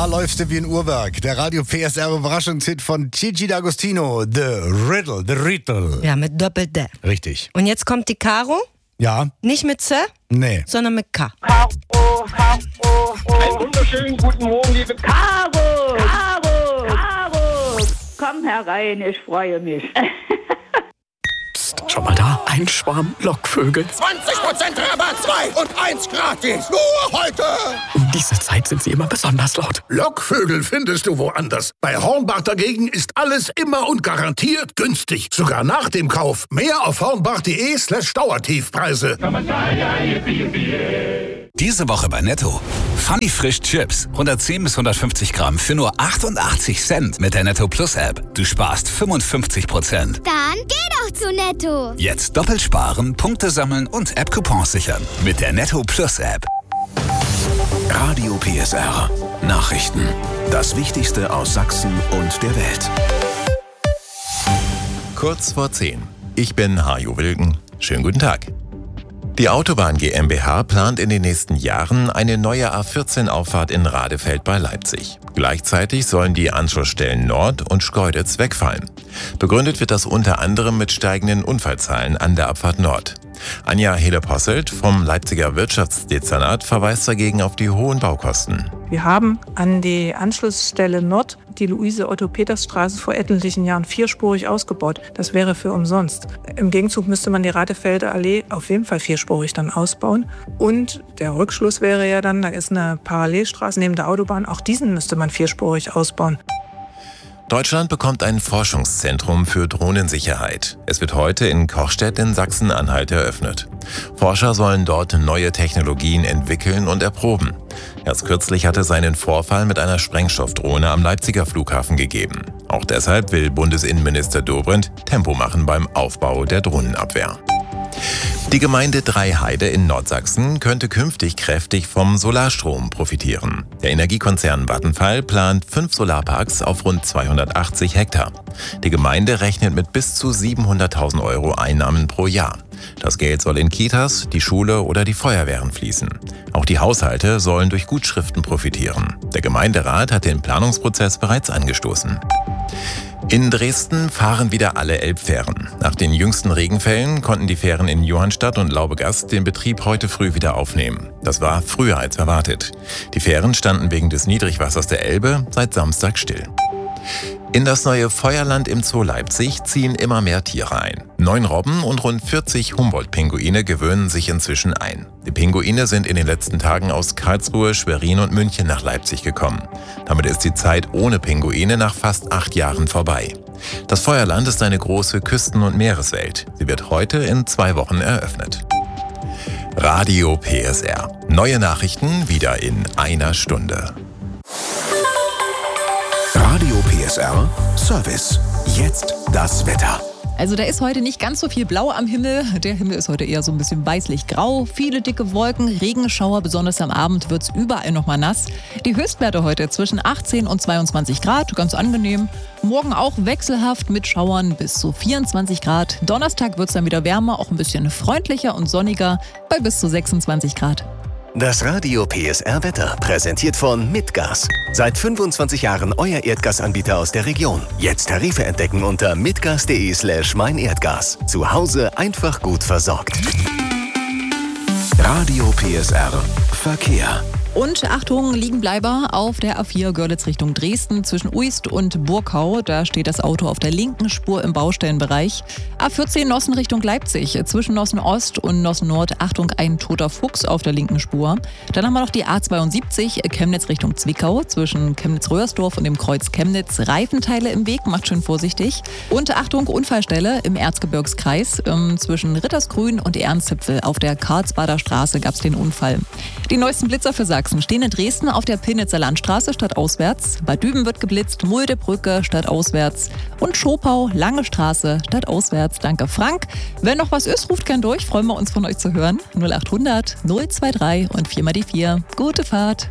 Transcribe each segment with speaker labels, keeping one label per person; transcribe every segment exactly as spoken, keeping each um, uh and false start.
Speaker 1: Da läufst du wie ein Uhrwerk. Der Radio P S R-Überraschungshit von Gigi D'Agostino. The Riddle, The Riddle.
Speaker 2: Ja, mit Doppel-D.
Speaker 1: Richtig.
Speaker 2: Und jetzt kommt die Caro.
Speaker 1: Ja?
Speaker 2: Nicht mit C,
Speaker 1: Nee.
Speaker 2: sondern mit K.
Speaker 3: Caro, Caro, einen wunderschönen guten Morgen, liebe Caro. Caro, Caro. Komm herein, ich freue mich.
Speaker 4: Psst, schau mal da, ein Schwarm Lockvögel.
Speaker 5: zwanzig Prozent Rabatt, zwei und eins gratis. Nur heute.
Speaker 4: Um diese Zeit sind sie immer besonders laut.
Speaker 5: Lockvögel findest du woanders. Bei Hornbach dagegen ist alles immer und garantiert günstig. Sogar nach dem Kauf. Mehr auf hornbach.de slash Dauertiefpreise.
Speaker 6: Diese Woche bei Netto. Funny Frisch Chips. hundertzehn bis hundertfünfzig Gramm für nur achtundachtzig Cent mit der Netto Plus App. Du sparst fünfundfünfzig Prozent.
Speaker 7: Dann geh doch zu Netto.
Speaker 6: Jetzt doppelt sparen, Punkte sammeln und App-Coupons sichern. Mit der Netto Plus App.
Speaker 8: Radio P S R. Nachrichten. Das Wichtigste aus Sachsen und der Welt.
Speaker 9: Kurz vor zehn. Ich bin Hajo Wilken. Schönen guten Tag. Die Autobahn GmbH plant in den nächsten Jahren eine neue A vierzehn Auffahrt in Radefeld bei Leipzig. Gleichzeitig sollen die Anschlussstellen Nord und Schkeuditz wegfallen. Begründet wird das unter anderem mit steigenden Unfallzahlen an der Abfahrt Nord. Anja Hede-Posselt vom Leipziger Wirtschaftsdezernat verweist dagegen auf die hohen Baukosten.
Speaker 10: Wir haben an die Anschlussstelle Nord die Luise-Otto-Peters-Straße vor etlichen Jahren vierspurig ausgebaut. Das wäre für umsonst. Im Gegenzug müsste man die Radefelder Allee auf jeden Fall vierspurig dann ausbauen. Und der Rückschluss wäre ja dann, da ist eine Parallelstraße neben der Autobahn, auch diesen müsste man vierspurig ausbauen.
Speaker 9: Deutschland bekommt ein Forschungszentrum für Drohnensicherheit. Es wird heute in Kochstedt in Sachsen-Anhalt eröffnet. Forscher sollen dort neue Technologien entwickeln und erproben. Erst kürzlich hatte es einen Vorfall mit einer Sprengstoffdrohne am Leipziger Flughafen gegeben. Auch deshalb will Bundesinnenminister Dobrindt Tempo machen beim Aufbau der Drohnenabwehr. Die Gemeinde Dreiheide in Nordsachsen könnte künftig kräftig vom Solarstrom profitieren. Der Energiekonzern Vattenfall plant fünf Solarparks auf rund zweihundertachtzig Hektar. Die Gemeinde rechnet mit bis zu siebenhunderttausend Euro Einnahmen pro Jahr. Das Geld soll in Kitas, die Schule oder die Feuerwehren fließen. Auch die Haushalte sollen durch Gutschriften profitieren. Der Gemeinderat hat den Planungsprozess bereits angestoßen. In Dresden fahren wieder alle Elbfähren. Nach den jüngsten Regenfällen konnten die Fähren in Johannstadt und Laubegast den Betrieb heute früh wieder aufnehmen. Das war früher als erwartet. Die Fähren standen wegen des Niedrigwassers der Elbe seit Samstag still. In das neue Feuerland im Zoo Leipzig ziehen immer mehr Tiere ein. Neun Robben und rund vierzig Humboldt-Pinguine gewöhnen sich inzwischen ein. Die Pinguine sind in den letzten Tagen aus Karlsruhe, Schwerin und München nach Leipzig gekommen. Damit ist die Zeit ohne Pinguine nach fast acht Jahren vorbei. Das Feuerland ist eine große Küsten- und Meereswelt. Sie wird heute in zwei Wochen eröffnet. Radio P S R. Neue Nachrichten wieder in einer Stunde.
Speaker 8: Radio P S R Service. Jetzt das Wetter.
Speaker 11: Also da ist heute nicht ganz so viel Blau am Himmel. Der Himmel ist heute eher so ein bisschen weißlich-grau. Viele dicke Wolken, Regenschauer, besonders am Abend wird es überall nochmal nass. Die Höchstwerte heute zwischen achtzehn und zweiundzwanzig Grad, ganz angenehm. Morgen auch wechselhaft mit Schauern bis zu vierundzwanzig Grad. Donnerstag wird es dann wieder wärmer, auch ein bisschen freundlicher und sonniger bei bis zu sechsundzwanzig Grad.
Speaker 12: Das Radio P S R Wetter, präsentiert von Mitgas. Seit fünfundzwanzig Jahren euer Erdgasanbieter aus der Region. Jetzt Tarife entdecken unter mitgas.de slash meinerdgas. Zu Hause einfach gut versorgt.
Speaker 8: Radio P S R Verkehr.
Speaker 11: Und Achtung, Liegenbleiber auf der A vier Görlitz Richtung Dresden zwischen Uist und Burkau. Da steht das Auto auf der linken Spur im Baustellenbereich. A vierzehn Nossen Richtung Leipzig zwischen Nossen Ost und Nossen Nord. Achtung, ein toter Fuchs auf der linken Spur. Dann haben wir noch die A zweiundsiebzig Chemnitz Richtung Zwickau zwischen Chemnitz-Röhersdorf und dem Kreuz Chemnitz. Reifenteile im Weg, macht schön vorsichtig. Und Achtung, Unfallstelle im Erzgebirgskreis ähm, zwischen Rittersgrün und Ernstzipfel. Auf der Karlsbader Straße gab es den Unfall. Die neuesten Blitzer für Sachsen stehen in Dresden auf der Pillnitzer Landstraße stadtauswärts. Bad Düben wird geblitzt, Muldebrücke stadtauswärts und Schopau, Lange Straße stadtauswärts. Danke Frank. Wenn noch was ist, ruft gern durch. Freuen wir uns von euch zu hören. null achthundert null drei drei und vier mal die vier. Gute Fahrt.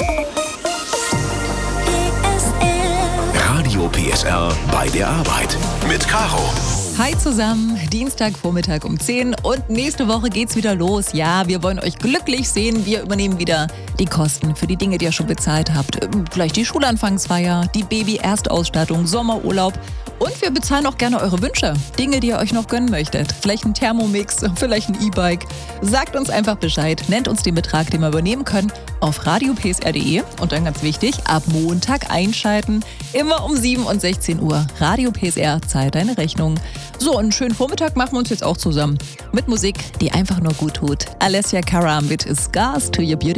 Speaker 8: Radio P S R bei der Arbeit mit Caro.
Speaker 11: Hi zusammen, Dienstagvormittag um zehn und nächste Woche geht's wieder los. Ja, wir wollen euch glücklich sehen. Wir übernehmen wieder die Kosten für die Dinge, die ihr schon bezahlt habt. Vielleicht die Schulanfangsfeier, die Baby-Erstausstattung, Sommerurlaub. Und wir bezahlen auch gerne eure Wünsche. Dinge, die ihr euch noch gönnen möchtet. Vielleicht ein Thermomix, vielleicht ein E-Bike. Sagt uns einfach Bescheid. Nennt uns den Betrag, den wir übernehmen können, auf radio p s r punkt d e. Und dann ganz wichtig, ab Montag einschalten. Immer um sieben und sechzehn Uhr. Radio P S R zahlt deine Rechnung. So, einen schönen Vormittag machen wir uns jetzt auch zusammen. Mit Musik, die einfach nur gut tut. Alessia Cara mit Scars to Your Beauty.